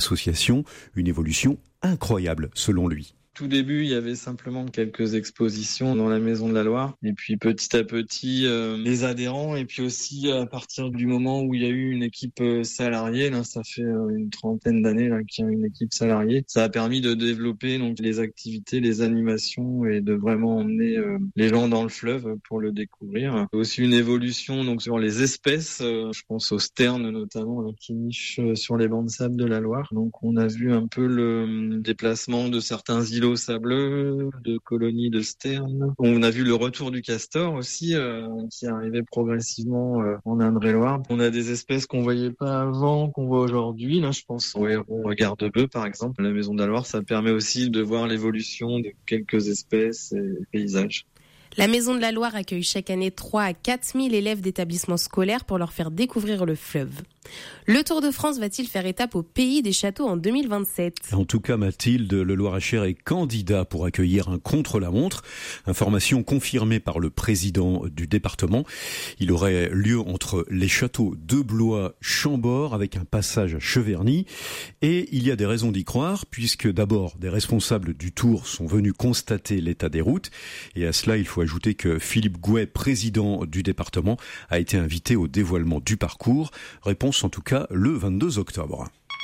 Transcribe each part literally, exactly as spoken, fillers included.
l'association. Une évolution incroyable selon lui. Tout début, il y avait simplement quelques expositions dans la Maison de la Loire. Et puis petit à petit, euh, les adhérents. Et puis aussi, à partir du moment où il y a eu une équipe salariée, là, ça fait euh, une trentaine d'années là, qu'il y a une équipe salariée. Ça a permis de développer donc les activités, les animations et de vraiment emmener euh, les gens dans le fleuve pour le découvrir. Aussi une évolution donc sur les espèces. Euh, je pense aux sternes notamment là, qui nichent sur les bancs de sable de la Loire. Donc on a vu un peu le déplacement de certains îlots sableux, de colonies de sternes. On a vu le retour du castor aussi, euh, qui arrivait progressivement euh, en Indre-et-Loire. On a des espèces qu'on voyait pas avant, qu'on voit aujourd'hui. Là, je pense au héron garde-bœuf, par exemple. La Maison de la Loire, ça permet aussi de voir l'évolution de quelques espèces et paysages. La Maison de la Loire accueille chaque année trois à quatre mille élèves d'établissements scolaires pour leur faire découvrir le fleuve. Le Tour de France va-t-il faire étape au pays des châteaux en deux mille vingt-sept ? En tout cas, Mathilde, le Loir-et-Cher est candidat pour accueillir un contre-la-montre. Information confirmée par le président du département. Il aurait lieu entre les châteaux de Blois, Chambord, avec un passage à Cheverny. Et il y a des raisons d'y croire, puisque d'abord, des responsables du Tour sont venus constater l'état des routes. Et à cela, il faut ajouter que Philippe Gouet, président du département, a été invité au dévoilement du parcours. Réponse en tout cas le vingt-deux octobre.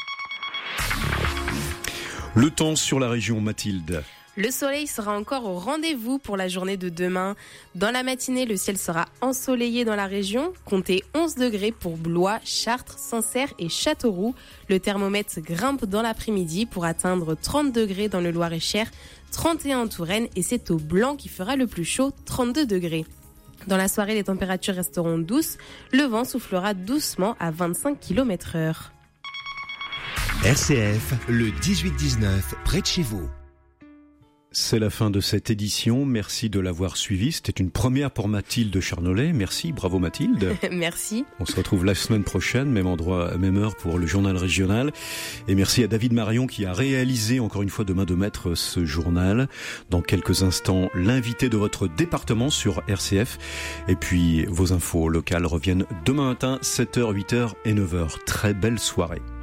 Le temps sur la région, Mathilde. Le soleil sera encore au rendez-vous pour la journée de demain. Dans la matinée, le ciel sera ensoleillé dans la région. Comptez onze degrés pour Blois, Chartres, Sancerre et Châteauroux. Le thermomètre grimpe dans l'après-midi pour atteindre trente degrés dans le Loir-et-Cher, trente et un en Touraine et c'est au Blanc qui fera le plus chaud, trente-deux degrés. Dans la soirée, les températures resteront douces. Le vent soufflera doucement à vingt-cinq kilomètres heure. R C F, le dix-huit dix-neuf, près de chez vous. C'est la fin de cette édition. Merci de l'avoir suivi. C'était une première pour Mathilde Charnollet. Merci, bravo Mathilde. Merci. On se retrouve la semaine prochaine, même endroit, même heure pour le journal régional. Et merci à David Marion qui a réalisé encore une fois de main de maître ce journal. Dans quelques instants, l'invité de votre département sur R C F. Et puis vos infos locales reviennent demain matin, sept heures, huit heures et neuf heures. Très belle soirée.